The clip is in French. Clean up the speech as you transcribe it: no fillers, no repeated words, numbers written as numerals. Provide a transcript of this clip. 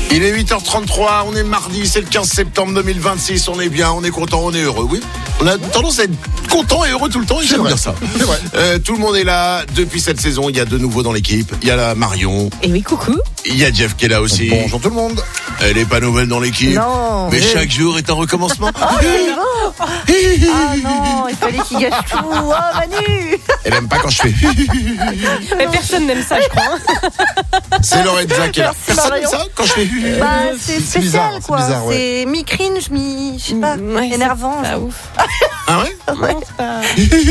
Il est 8h33, on est mardi, c'est le 15 septembre 2026, on est bien, on est content, on est heureux, oui. On a tendance à être content et heureux tout le temps, et j'aime dire ça. C'est vrai. Tout le monde est là depuis cette saison, il y a de nouveaux dans l'équipe, il y a la Marion, Et oui, coucou. il y a Jeff qui est là aussi. Bonjour tout le monde. Elle est pas nouvelle dans l'équipe, Non. mais chaque jour est un recommencement. Ah non, il fallait qu'il gâche tout. Oh Manu. Elle aime pas quand je fais. Mais personne n'aime ça, je crois. C'est Lorenza qui est là. Merci, Personne n'aime Marion. ça quand je fais. Bah, c'est c'est bizarre, spécial, c'est quoi. bizarre, ouais. C'est mi-cringe, je sais pas, Ouais, énervant. c'est pas ouf. Ah ouais? Non, c'est pas...